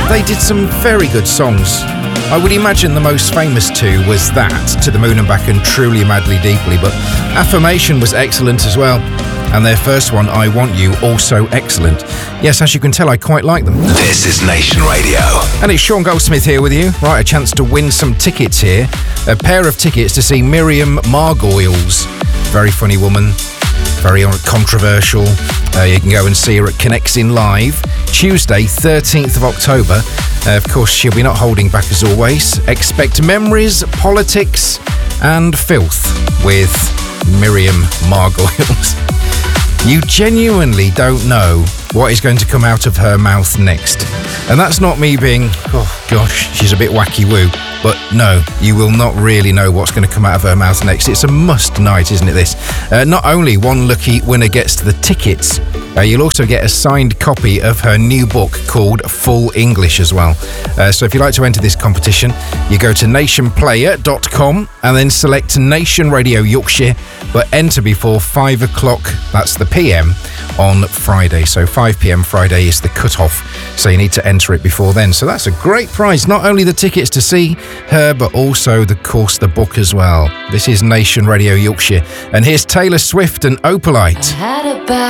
They did some very good songs. I would imagine the most famous two was that, To the Moon and Back and Truly, Madly, Deeply, but Affirmation was excellent as well. And their first one, I Want You, also excellent. Yes, as you can tell, I quite like them. This is Nation Radio. And it's Sean Goldsmith here with you. Right, a chance to win some tickets here. A pair of tickets to see Miriam Margolyes. Very funny woman, very controversial. You can go and see her at Connects In Live, Tuesday, 13th of October. Of course, she'll be not holding back as always. Expect memories, politics and filth with Miriam Margolyes. You genuinely don't know what is going to come out of her mouth next. And that's not me being, oh gosh, she's a bit wacky woo. But no, you will not really know what's going to come out of her mouth next. It's a must night, isn't it, this? Not only one lucky winner gets the tickets, you'll also get a signed copy of her new book called Full English as well. So if you'd like to enter this competition, you go to nationplayer.com and then select Nation Radio Yorkshire, but enter before 5 o'clock, that's the PM, on Friday. So 5 p.m. Friday is the cut-off, so you need to enter it before then. So that's a great prize. Not only the tickets to see her, but also, of course, the book as well. This is Nation Radio Yorkshire. And here's Taylor Swift and Opalite.